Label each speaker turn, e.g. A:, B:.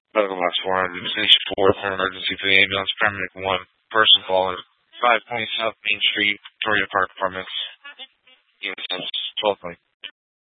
A: Medical box 400, destination 4 for emergency for the ambulance, paramedic 1, person calling 520 South Main Street, Victoria Park Apartments, unit 1220.